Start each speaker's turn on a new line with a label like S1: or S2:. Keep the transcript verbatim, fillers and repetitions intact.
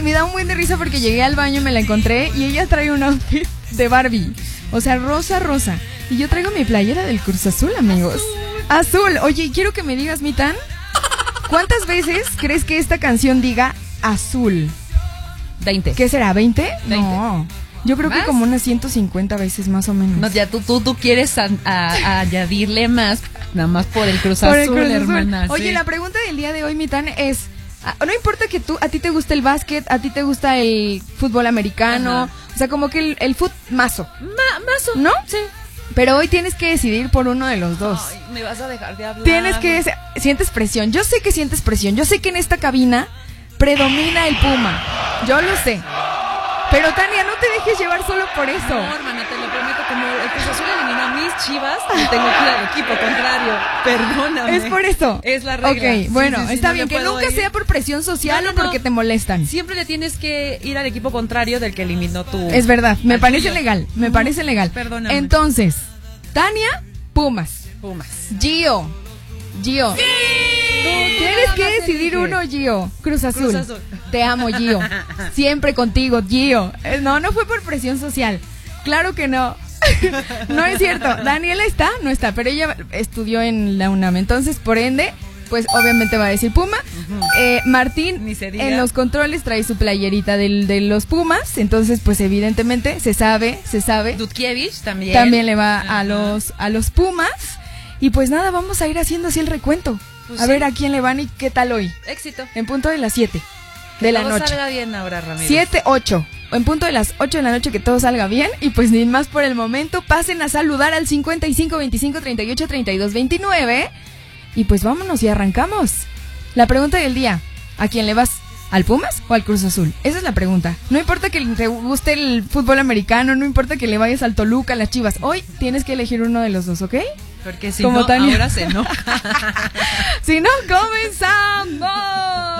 S1: me da un buen de risa porque llegué al baño y me la encontré y ella trae un outfit de Barbie. O sea, rosa, rosa. Y yo traigo mi playera del Cruz Azul, amigos. Azul. Azul. Oye, quiero que me digas, Mitán, ¿cuántas veces crees que esta canción diga azul?
S2: veinte.
S1: ¿Qué será? ¿veinte?
S2: veinte.
S1: No. Yo creo
S2: ¿Más?
S1: que como unas ciento cincuenta veces más o menos.
S2: No, ya tú, tú, tú quieres a, a, a añadirle más, nada más por el Cruz
S1: Por el
S2: Azul,
S1: Cruz Azul.
S2: hermana.
S1: Oye,
S2: sí.
S1: la pregunta del día de hoy, Mitán, es... No importa que tú, a ti te guste el básquet, a ti te gusta el fútbol americano,
S2: Ajá.
S1: o sea, como que el, el fut mazo,
S2: Ma, mazo.
S1: ¿no?
S2: Sí.
S1: Pero hoy tienes que decidir por uno de los dos.
S2: Ay, me vas a dejar de hablar.
S1: Tienes que... Sientes presión, yo sé que sientes presión, yo sé que en esta cabina predomina el Puma, yo lo sé. Pero Tania, no te dejes llevar solo por eso.
S2: No, hermana, te lo prometo, como el Cruz Azul eliminó a mis Chivas, tengo que ir al equipo contrario. Perdóname.
S1: Es por eso.
S2: Es la regla.
S1: Ok, bueno,
S2: Sí, sí, sí,
S1: está
S2: no
S1: bien,
S2: le
S1: que
S2: puedo
S1: nunca
S2: ir.
S1: sea por presión social
S2: No, no,
S1: o porque
S2: no.
S1: te molestan.
S2: Siempre le tienes que ir al equipo contrario del que eliminó tu...
S1: Es verdad, me
S2: al
S1: parece
S2: tuyo.
S1: legal, me
S2: Ujú.
S1: parece legal.
S2: Perdóname.
S1: Entonces, Tania, Pumas.
S2: Pumas.
S1: Gio. Gio.
S2: ¡Sí!
S1: Tienes
S2: No,
S1: que
S2: no te
S1: decidir
S2: dije.
S1: uno, Gio. Cruz Azul.
S2: Cruz Azul.
S1: Te amo, Gio. Siempre contigo, Gio. Eh, No, no fue por presión social. Claro que no. No es cierto. Daniela está, no está, pero ella estudió en la UNAM. Entonces, por ende, pues obviamente va a decir Puma.
S2: Ujú.
S1: Eh, Martín
S2: Ni se diga.
S1: en los controles trae su playerita del, de los Pumas. Entonces, pues evidentemente se sabe, se sabe.
S2: Dutkiewicz también.
S1: También le va
S2: Ajá.
S1: a los, a los Pumas. Y pues nada, vamos a ir haciendo así el recuento.
S2: Pues
S1: a
S2: sí.
S1: ver a quién le van y qué tal hoy.
S2: Éxito.
S1: En punto de las siete de la
S2: Todo
S1: noche.
S2: salga bien ahora, Ramírez.
S1: siete, ocho. En punto de las ocho de la noche que todo salga bien. Y pues ni más por el momento. Pasen a saludar al cincuenta y cinco, veinticinco, treinta y ocho, treinta y dos, veintinueve. Y pues vámonos y arrancamos. La pregunta del día. ¿A quién le vas? ¿Al Pumas o al Cruz Azul? Esa es la pregunta. No importa que te guste el fútbol americano, no importa que le vayas al Toluca, a las Chivas. Hoy tienes que elegir uno de los dos, ¿ok?
S2: Porque si
S1: Como
S2: no,
S1: Tania.
S2: ahora se enoja.
S1: Si no, comenzamos.